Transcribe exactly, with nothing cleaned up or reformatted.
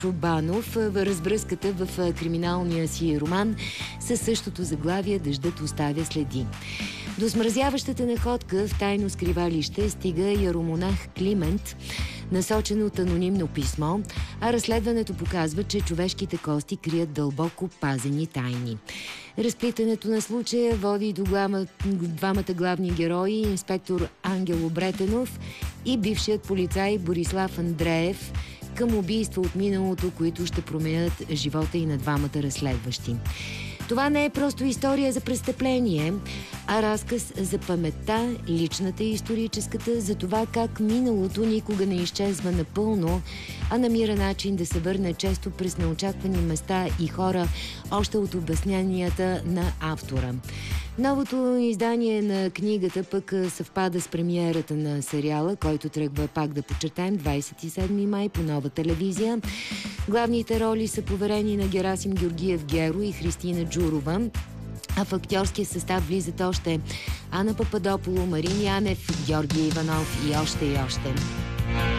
Чубанов разбръската в криминалния си роман със същото заглавие "Дъждът оставя следи". До смразяващата находка в тайно скривалище стига яромонах Климент, насочен от анонимно писмо, а разследването показва, че човешките кости крият дълбоко пазени тайни. Разплитането на случая води до глава, двамата главни герои, инспектор Ангел Обретенов и бившият полицай Борислав Андреев, към убийства от миналото, които ще променят живота и на двамата разследващи. Това не е просто история за престъпление, а разказ за паметта, личната и историческата, за това как миналото никога не изчезва напълно, а намира начин да се върне често през неочаквани места и хора, още от обясненията на автора. Новото издание на книгата пък съвпада с премиерата на сериала, който тръгва, пак да подчертаем, двадесет и седми май по Нова телевизия. Главните роли са поверени на Герасим Георгиев Геро и Христина Джурова, а в актьорския състав влизат още Ана Пападополо, Марин Янев, Георги Иванов и още и още.